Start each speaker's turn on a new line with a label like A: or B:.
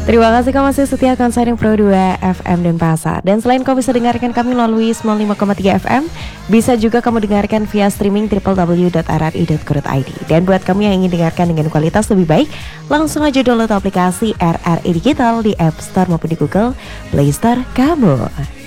A: Terima kasih kamu masih setia konseling Pro 2 FM Denpasar. Dan selain kamu bisa dengarkan kami melalui 95,3 FM, bisa juga kamu dengarkan via streaming www.rri.co.id. Dan buat kamu yang ingin dengarkan dengan kualitas lebih baik, langsung aja download aplikasi RRI Digital di App Store maupun di Google Play Store kamu.